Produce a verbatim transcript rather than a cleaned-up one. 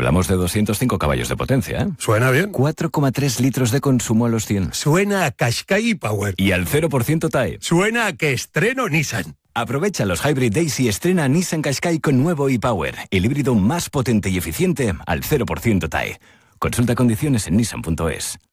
Hablamos de doscientos cinco caballos de potencia, ¿eh? Suena bien. cuatro coma tres litros de consumo a los cien. Suena a Qashqai Power. Y al cero por ciento T A E. Suena a que estreno Nissan. Aprovecha los Hybrid Days y estrena Nissan Qashqai con nuevo e-Power, el híbrido más potente y eficiente al cero por ciento T A E. Consulta condiciones en nissan punto es.